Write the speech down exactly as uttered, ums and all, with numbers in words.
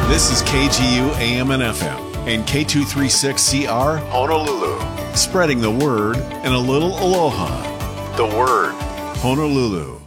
This is K G U A M and F M and K two thirty-six C R Honolulu. Spreading the word and a little aloha. The word. Honolulu.